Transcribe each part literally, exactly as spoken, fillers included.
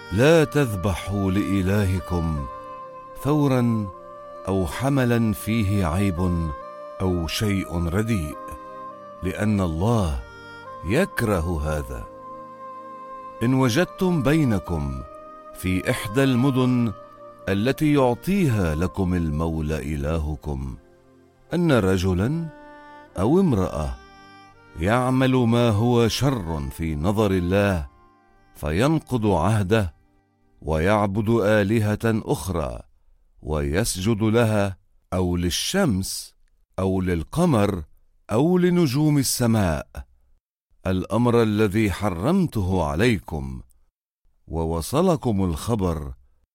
لا تذبحوا لإلهكم ثورا أو حملا فيه عيب أو شيء رديء، لأن الله يكره هذا. إن وجدتم بينكم في إحدى المدن التي يعطيها لكم المولى إلهكم أن رجلا أو امرأة يعمل ما هو شر في نظر الله، فينقض عهده ويعبد آلهة أخرى ويسجد لها أو للشمس أو للقمر أو لنجوم السماء، الأمر الذي حرمته عليكم ووصلكم الخبر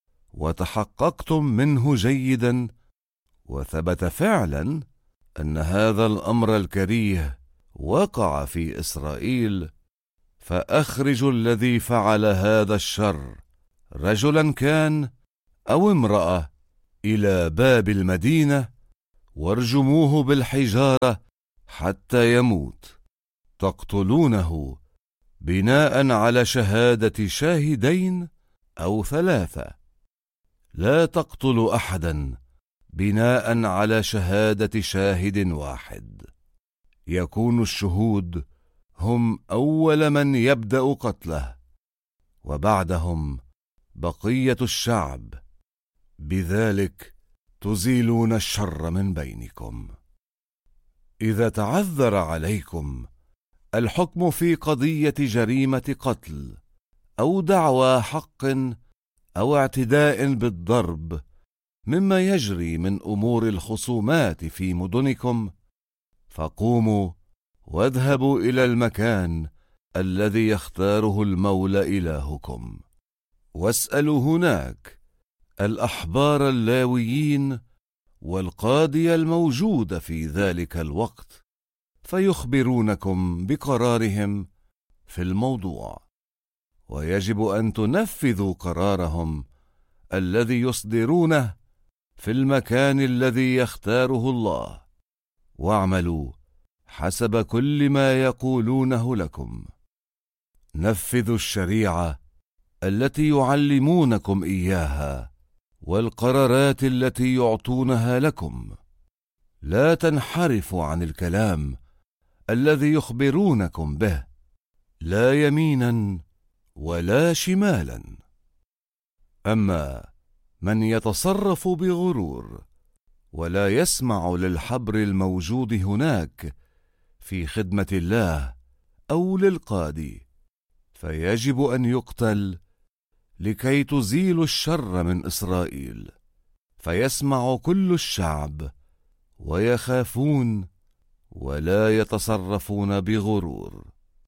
وتحققتم منه جيدا، وثبت فعلا أن هذا الأمر الكريه وقع في إسرائيل، فأخرجوا الذي فعل هذا الشر رجلا كان أو امرأة إلى باب المدينة وارجموه بالحجارة حتى يموت، تقتلونه بناء على شهادة شاهدين أو ثلاثة. لا تقتلوا أحدا بناء على شهادة شاهد واحد، يكون الشهود هم أول من يبدأ قتله وبعدهم بقية الشعب، بذلك تزيلون الشر من بينكم. إذا تعذر عليكم الحكم في قضية جريمة قتل أو دعوى حق أو اعتداء بالضرب مما يجري من أمور الخصومات في مدنكم، فقوموا واذهبوا إلى المكان الذي يختاره المولى إلهكم، واسألوا هناك الأحبار اللاويين والقاضي الموجود في ذلك الوقت، فيخبرونكم بقرارهم في الموضوع، ويجب أن تنفذوا قرارهم الذي يصدرونه في المكان الذي يختاره الله، واعملوا حسب كل ما يقولونه لكم. نفذوا الشريعة التي يعلمونكم إياها والقرارات التي يعطونها لكم، لا تنحرفوا عن الكلام الذي يخبرونكم به، لا يمينا ولا شمالا. أما من يتصرف بغرور ولا يسمع للحبر الموجود هناك في خدمة الله أو للقاضي، فيجب أن يقتل لكي تزيلوا الشر من إسرائيل، فيسمع كل الشعب ويخافون ولا يتصرفون بغرور.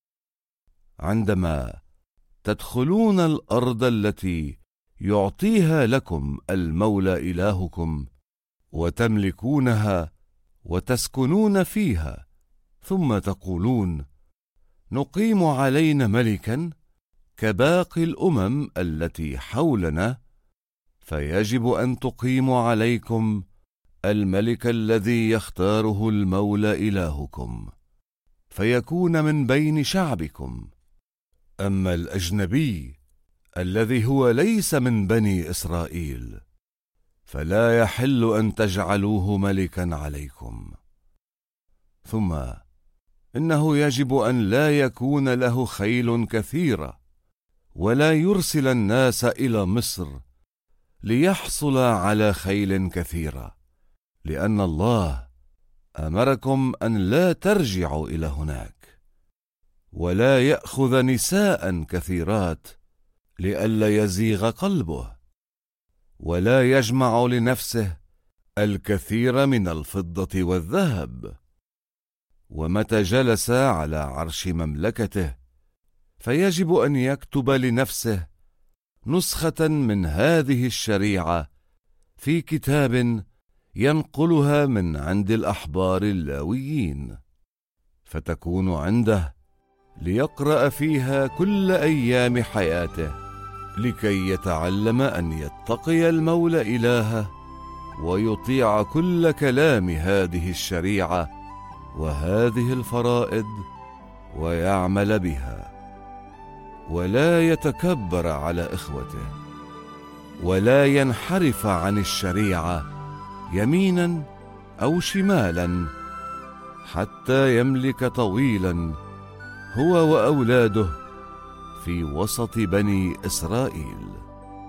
عندما تدخلون الأرض التي يعطيها لكم المولى إلهكم وتملكونها وتسكنون فيها، ثم تقولون نقيم علينا ملكا كباقي الأمم التي حولنا، فيجب أن تقيموا عليكم الملك الذي يختاره المولى إلهكم، فيكون من بين شعبكم. أما الأجنبي الذي هو ليس من بني إسرائيل فلا يحل أن تجعلوه ملكا عليكم. ثم إنه يجب أن لا يكون له خيل كثيرة، ولا يرسل الناس إلى مصر ليحصل على خيل كثيرة، لأن الله أمركم أن لا ترجعوا إلى هناك، ولا يأخذ نساء كثيرات لئلا يزيغ قلبه، ولا يجمع لنفسه الكثير من الفضة والذهب. ومتى جلس على عرش مملكته فيجب أن يكتب لنفسه نسخة من هذه الشريعة في كتاب ينقلها من عند الأحبار اللاويين، فتكون عنده ليقرأ فيها كل أيام حياته، لكي يتعلم أن يتقي المولى إلهه ويطيع كل كلام هذه الشريعة وهذه الفرائض ويعمل بها. ولا يتكبر على إخوته، ولا ينحرف عن الشريعة يمينا أو شمالا، حتى يملك طويلا هو وأولاده في وسط بني إسرائيل.